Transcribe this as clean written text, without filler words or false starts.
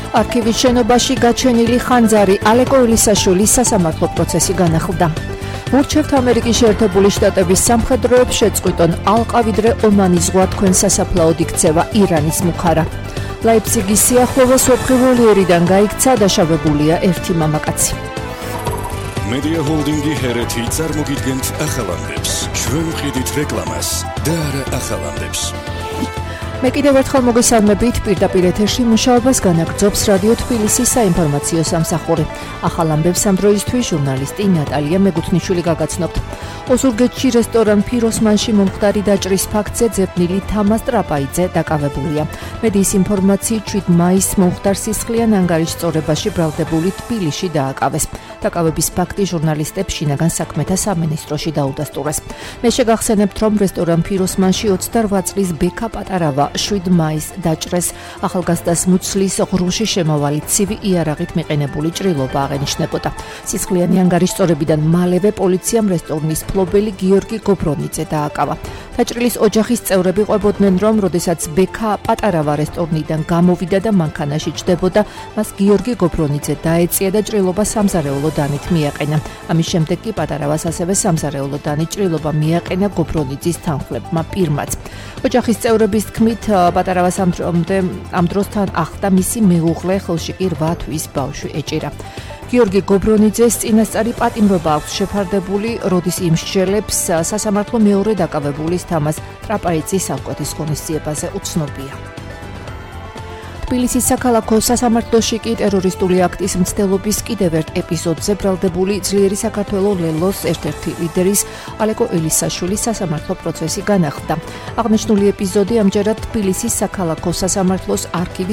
არქივის შენობაში გაჩენილი ხანძარი ალეკო ილისაშვილის სასამართლო პროცესი განახლდა. ურჩევთ ამერიკის შეერთებული შტატების სამხედროებს შეწყვიტონ ალყავიდრე ომანის ზღვა თქვენ სასაფლაოდ იქცევა ირანის მუხარა. ლაიფციგის სიახლოვეს ვეფხივალიერიდან გაიქცა დაშავებულია ერთი მამაკაცი. მედია ჰოლდინგი ჰერეთი წარმოგიდგენთ ახალამდებს. ჩვენ ვყიდით რეკლამას და არა ახალამდებს. მე კიდევ ერთხელ მოგესალმებით პირდაპირ ეთერში მუშაობას განაგრძობს რადიო თბილისის საინფორმაციო სამსახური. ახალამდებს ამ დროისთვის ჟურნალისტი ნატალია მეგუთნიშვილი გაგაცნობთ. ოზურგეთში რესტორან ფიროსმანში მომხდარი დაჭრის ფაქტზე ძებნილი თამაზ ტრაპაიძე დაკავებულია. მედიის ინფორმაციით 7 მაისს მომხდარ სისხლიან ანგარიშწორებაში ბრალდებული თბილისში დააკავეს. დაკავების ფაქტი ჟურნალისტებს შინაგან საქმეთა სამინისტროში დაუდასტურეს. მე შეგახსენებთ, რომ რესტორან ფიროსმანში 28 წლის ბექა პატარავა 7 მაისს დაჭრეს. ახალგაზრდას მუცლის ღრუში შემავალი ცივი იარაღით მიყენებული ჭრილობა აღენიშნებოდა. სისხლიანი ანგარიშწორებიდან მალევე პოლიციამ რესტორნის მფლობელი გიორგი გობრონიძე დააკავა. დაჭრილის ოჯახის წევრები ყვებოდნენ, რომ როდესაც ბექა პატარავა რესტორნიდან გამოვიდა და მანქანაში ჯდებოდა, მას გიორგი გობრონიძე დაეწია და ჭრილობა სამზარეულო დანით მიაყენა. ამის შემდეგ კი პატარავას ასევე სამზარეულო დანით ჭრილობა მიაყენა გობრონიძის თანხლებმა პირმაც. ოჯახის წევრების თქმით, პატარავას ამ დროსთან ახლდა მისი მეუღლე, ხელში კი 8 თვის ბავშვი ეჭირა. გიორგი გობრონიძეს წინასწარი პატიმრობა აქვს შეფარდებული, როდის იმსჯელებს სასამართლო მეორე დაკავებულის თამაზ ტრაპაიძის აღკვეთის ღონისძიებაზე უცნობია. თბილისის საქალაქო სასამართლოში კი ტერორისტული აქტის მცდელობის კიდევ ერთ ეპიზოდზე ბრალდებული ძლიერი საქართველოს ლელოს ერთ-ერთი ლიდერის ალეკო ილისაშვილის სასამართლო პროცესი განახლდა. აღნიშნული ეპიზოდი ამჯერად თბილისის საქალაქო სასამართლოს არქივის